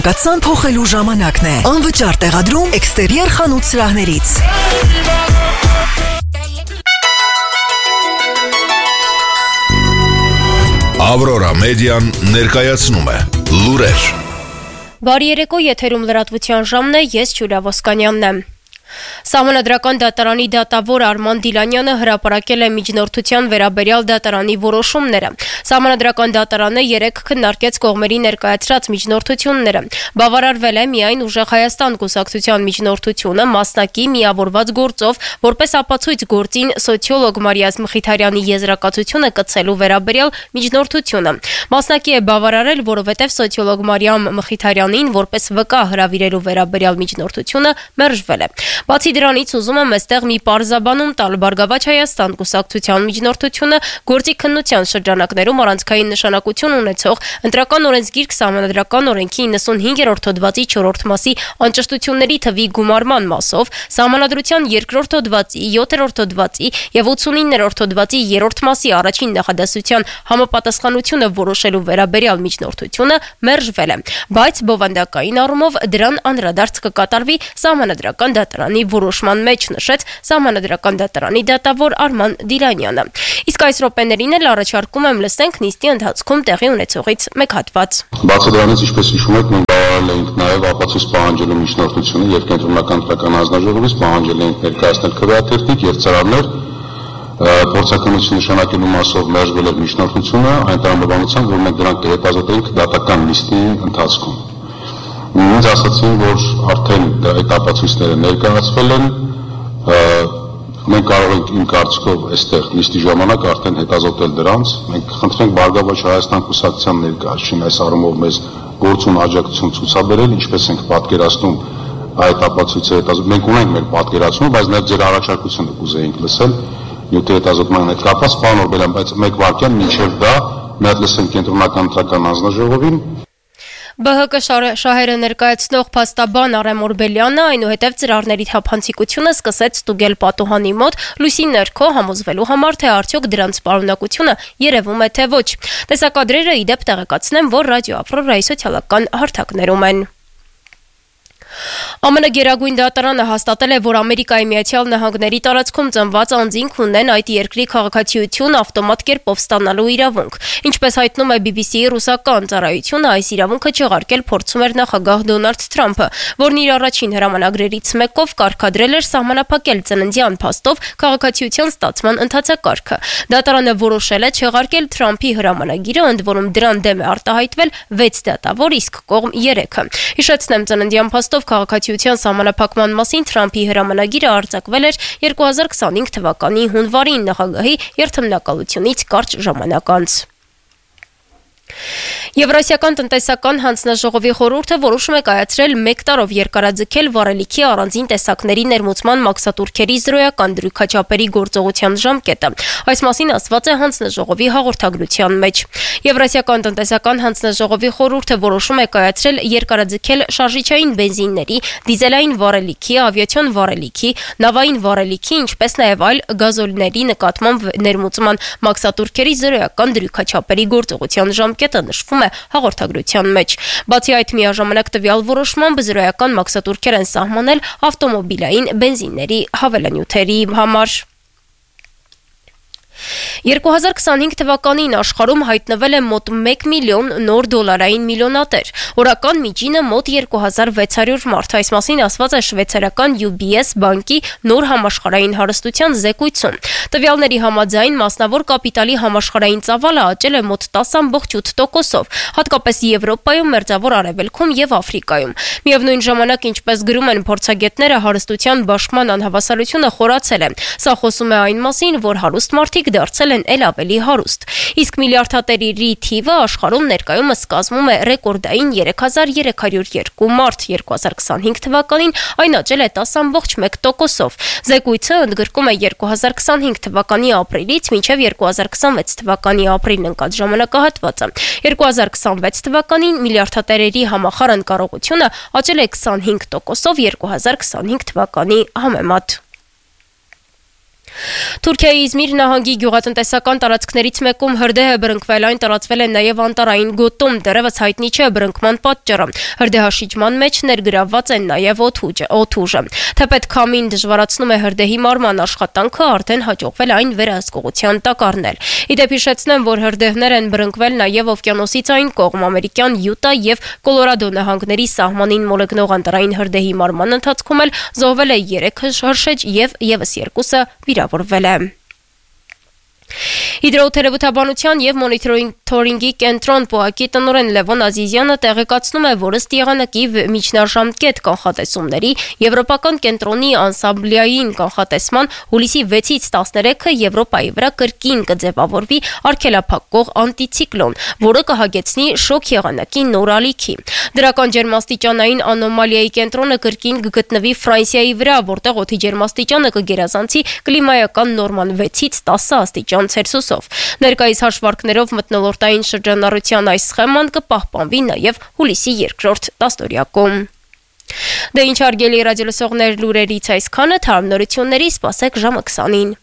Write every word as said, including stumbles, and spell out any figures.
Կացան փոխելու ժամանակն է։ Անվճար տեղադրում էքստերիեր խանութ սրահներից։ Ավրորա մեդիան ներկայացնում է լուրեր։ Բարի երեկո, եթերում լրատվության ժամն է, ես Ջուլիա Ոսկանյանն եմ։ Սահմանադրական դատարանի դատավոր Արման Դիլանյանը հրապարակել է միջնորդության վերաբերյալ դատարանի որոշումները։ Սահմանադրական դատարանը երեկ քննարկեց կողմերի ներկայացրած միջնորդությունները։ Բավարարվել է միայն Ուժեղ Հայաստան կուսակցության միջնորդությունը մասնակի միավորված գործով, որպես ապացույց գործին սոցիոլոգ Մարիազ Մխիթարյանի եզրակացությունը կցելու վերաբերյալ միջնորդությունը։ Մասնակի է բավարարել, որովհետև սոցիոլոգ Մարիամ Մխիթարյանին որպես վկա հրավիրելու վերաբերյալ միջնորդությունը մերժվել է։ Բացի դրանից ուզում եմ այստեղ մի պարզաբանում տալ Բարգավաճ Հայաստան կուսակցության միջնորդությունը գործի քննության շրջանակներում առանցքային նշանակություն ունեցող ընտրական օրենսգիրք Սահմանադրական օրենքի իննսունհինգերորդ հոդվածի չորրորդ մասի անճշտությունների թվի գումարման մասով, Սահմանադրության երկրորդ հոդվածի, յոթերորդ հոդվածի եւ ութսունիններորդ հոդվածի երրորդ մասի առաջին նախադասության համապատասխանությունը որոշելու վերաբերյալ միջնորդությունը մերժվել է, բայց բովանդակային առումով դրան անդրադարձ կկատարվի Սահմանադրական դատարանի որոշման մեջ, նշեց Սահմանադրական դատարանի դատավոր Արման Դիլանյանը։ Իսկ այս րոպեներին էլ առաջարկում եմ լսենք նիստի ընթացքում տեղի ունեցողից մեկ հատված։ Բացի դրանից, ինչպես հիշում եք, մենք բավարարել ենք նաև ապացույց պահանջելու միջնորդությունը եւ կենտրոնական ընտրական հանձնաժողովից պահանջել ենք ներկայացնել քվեաթերթիկ եւ ծրարներ փորձականություն նշանակելու մասով մերժվել է միջնորդությունը, այն տրամաբանությամբ, որ մենք դրանք կհետազոտենք դատական նիստի ընթացքում։ Ինձ ասացին, որ արդեն այդ ապացույցները ներկայացվել են, մենք կարող ենք իմ կարծիքով այստեղ նիստի ժամանակ արդեն հետազոտել դրանց, մենք խնդրենք Բարգավաճ Հայաստան կուսակցության ներկայացուցիչին այս առումով մեզ գործուն աջակցություն ցուցաբերել, ինչպես ենք պատկերացնում այդ ապացույցը հետազոտել, մենք ունենք մեր պատկերացումը, բայց նաև ձեր առաջարկությունը կուզեինք լսել նյութի հետազոտման հետ կապված, պարոն Օրբելյան, բայց մեկ վայրկյան մինչև դա մի հատ լսենք կենտրոնական ընտրական հանձնաժողովին։ Բ Հ Կ շահերը ներկայացնող փաստաբան Արեմ Օրբելյանը այնուհետև ծրարների թափանցիկությունը սկսեց ստուգել պատուհանի մոտ լույսի ներքո համոզվելու համար, թե արդյոք դրանց պարունակությունը երևում է թե ոչ։ Տեսակադրերը ի դեպ տեղեկացնեմ, որ ռադիո Ավրորայի սոցիալական հարթակներում են։ Ամենագերագույն դատարանը հաստատել է, որ Ամերիկայի Միացյալ Նահանգների տարածքում ծնված անձինք ունեն այդ երկրի քաղաքացիություն ավտոմատ կերպով ստանալու իրավունք։ Ինչպես հայտնում է B B C-ի ռուսական ծառայությունը, այս իրավունքը չեղարկել փորձում էր նախագահ Դոնալդ Թրամփը, որն իր առաջին հրամանագրերից մեկով կարգադրել էր սահմանափակել ծննդյան փաստով քաղաքացիության ստացման ընթացակարգը։ Դատարանը որոշել է չեղարկել Թրամփի հրամանագիրը, ընդ որում դրան դեմ է արտահայտվել վեց դատավոր, իսկ կողմ երեքը։ Հիշեցնեմ, ծննդյան փաստով քաղաքացիության սահմանափակման մասին Թրամփի հրամանագիրը արձակվել էր երկու հազար քսանհինգ թվականի հունվարին նախագահի երթմնակալությունից կարճ ժամանակ անց։ Եվրասիական տնտեսական հանձնաժողովի խորհուրդը որոշում է կայացրել մեկ տարով երկարաձգել վառելիքի առանձին տեսակների ներմուծման մաքսատուրքերի զրոյական դրույքաչափերի գործողության ժամկետը։ Այս մասին ասված է հանձնաժողովի հաղորդագրության մեջ։ Եվրասիական տնտեսական հանձնաժողովի խորհուրդը որոշում է կայացրել երկարաձգել շարժիչային բենզինների, դիզելային վառելիքի, ավիացիոն վառելիքի, նավային վառելիքի, ինչպես նաև այլ գազոլների նկատմամբ ներմուծման մաքսատուրքերի զրոյական դրույքաչափերի գործողության ժամկետը, նշվում է հաղորդագրության մեջ։ Բացի այդ, միաժամանակ տվյալ որոշմամբ զրոյական մաքսատուրքեր են սահմանել ավտոմոբիլային բենզինների հավելանյութերի համար։ երկու հազար քսանհինգ թվականին աշխարհում հայտնվել է մոտ մեկ միլիոն նոր դոլարային միլիոնատեր։ Օրական միջինը մոտ երկու հազար վեց հարյուր մարդ, այս մասին ասված է շվեյցարական U B S բանկի նոր համաշխարհային հարստության զեկույցում։ Տվյալների համաձայն մասնավոր կապիտալի համաշխարհային ծավալը աճել է մոտ տասը կoma ութ տոկոսով, հատկապես Եվրոպայում, Մերձավոր Արևելքում եւ Աֆրիկայում։ Միևնույն ժամանակ, ինչպես գրում են փորձագետները, հարստության բաշխման անհավասարությունը խորացել է։ Սա խոսում է այն մասին, որ հարուստ մարդիկ դարձել են ել ավելի հարուստ։ Իսկ միլիարդատերերի թիվը աշխարհում ներկայումս կազմում է ռեկորդային երեք հազար երեք հարյուր երկու մարդ, երկու հազար քսանհինգ թվականին այն աճել է տասը կoma մեկ տոկոսով։ Զեկույցը ընդգրկում է երկու հազար քսանհինգ թվականի ապրիլից մինչև երկու հազար քսանվեց թվականի ապրիլն ընկած ժամանակահատվածը։ երկու հազար քսանվեց թվականին միլիարդատերերի համախառն կարողությունը աճել է քսանհինգ տոկոսով երկու հազար քսանհինգ թվականի համեմատ։ Թուրքիայի Իզմիր նահանգի գյուղատնտեսական տարածքներից մեկում հրդեհ է բռնկվել, այն տարածվել է նաև անտարային գոտում, դեռևս հայտնի չէ բռնկման պատճառը։ Հրդեհաշիջման մեջ ներգրավված են նաև օդուժը։ Թեպետ քամին դժվարացնում է հրդեհի մարման աշխատանքը, արդեն հաջողվել այն վերահսկողության տակ առնել։ Իդեպ հիշեցնեմ, որ հրդեհներ են բռնկվել նաև օվկիանոսից այն կողմ ամերիկյան Յուտա եւ Կոլորադո նահանգների սահմանին մոլեգնող անտարային հրդեհի մարման ընթացքում էլ զոհվել է երեք հրշեջ եւ եւս երկուսը վիրավորվել է։ Հիդրոթերապևտաբանության եւ մոնիթորինգի կենտրոն ՊՕԱԿ-ի տնօրեն Լևոն Ազիզյանը տեղեկացնում է, որ ըստ եղանակի միջնաժամկետ կանխատեսումների Եվրոպական կենտրոնի անսամբլեային կանխատեսման հուլիսի վեցից տասներեքը Եվրոպայի վրա կրկին կձևավորվի արգելափակող անտիցիկլոն, որը կհագեցնի շոկ եղանակի նոր ալիքի։ Դրական ջերմաստիճանային անոմալիայի կենտրոնը կրկին կգտնվի Ֆրանսիայի վրա, որտեղ օդի ջերմաստիճանը կգերազանցի կլիմայական նորման վեցից տասը աստիճան Ցելսիուսով։ Ներկայիս հաշվարկներով մթնոլորտային շրջանառության այս սխեման կպահպանվի նաև հուլիսի երկրորդ տասնօրյակում։ Դե ինչ հարգելի ռադիոլսողներ, լուրերից այսքանը, թարմ նորությունների սպասեք ժամը քսանին։